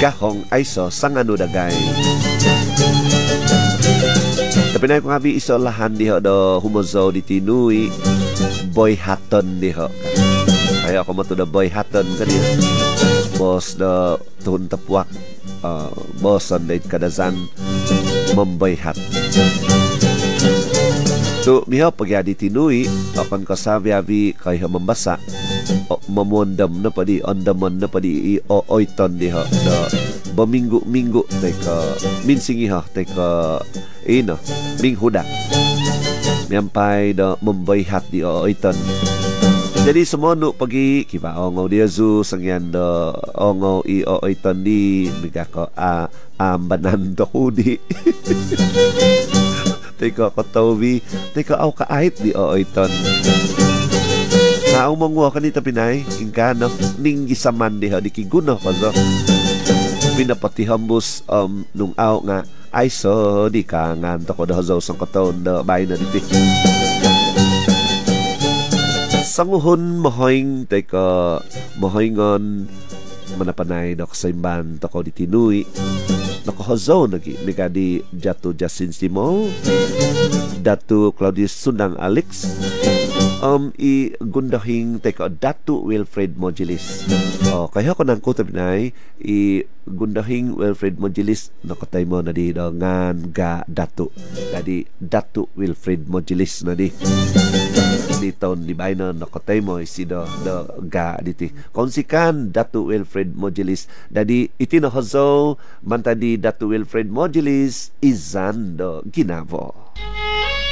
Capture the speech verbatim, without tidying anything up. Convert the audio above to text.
gahong aiso sanganu dagay. Tapi na ko ngabi iso lahan diho do humozo di tinui boy haton diho. Kaya ako matu da boy haton kani. Bos da tuhun tepuak uh, boson da kadazan membayhat. Tu miho pagi adi tinui akan kasabi-abi kaya membasa o memondam na padi ondamon na padi i o oiton diha da baminggu-minggu teka minsingi ha teka ino minghuda nyampai da membayhat di o oiton. Jadi semua nuk pagi kiba ongo dia zu sangyan da ongo i o oiton di migako a ambanan dohudi. Teka katawi, teka au kaait di oiton. Sa umongwa kanita pinay, ingka no ning gisaman diha di kiguno pazo. Pinapati hambus um nung au nga ay so di ka nganto ko dahazaw sang katon da bay na diti. Sanguhon mahoing teka mahoingon manapanay dok sa imban toko di tinui. Nakahazaw lagi nika di Jatu Jasin Simo, Datu Claudius Sundang Alex, um i gundahing teka Datu Wilfred Mojilis. Oh, kaya ko nang kutab nay i gundahing Wilfred Mojilis nakatay mo na di dengan ga Datu. Jadi Datu Wilfred Mojilis na di. Di tahun di bayna nakatay mo isi do do ga diti. Konsikan Datu Wilfred Mojilis. Jadi iti nahazaw man tadi Datu Wilfred Mojilis izan do ginavo.